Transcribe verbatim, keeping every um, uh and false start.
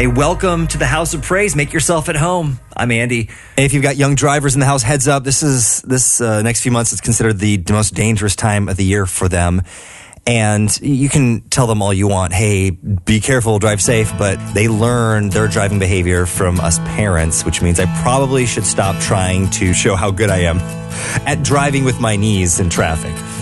Hey, welcome to the House of Praise. Make yourself at home. I'm Andy. And if you've got young drivers in the house, heads up. This is this uh, next few months is considered the most dangerous time of the year for them. And you can tell them all you want, hey, be careful, drive safe, but they learn their driving behavior from us parents, which means I probably should stop trying to show how good I am at driving with my knees in traffic.